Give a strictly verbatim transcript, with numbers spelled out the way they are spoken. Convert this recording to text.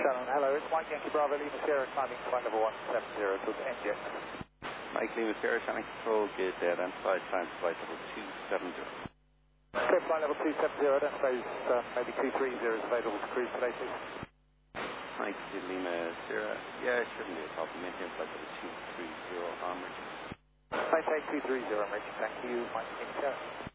Shannon, hello. It's Mike Yankee Bravo Lima Sierra climbing flight level one seven zero to the N J. Mike Lima Sierra, Shannon Control, gate identified, time flight level two seven zero. Okay, flight level two seven zero, identifies uh, maybe two three zero is available to cruise today, please. Mike Lima Sierra, yeah, it shouldn't be a problem. Maintain flight level two three zero onwards. Maintain two three zero, Rich. Thank you, Mike Yankee Sierra.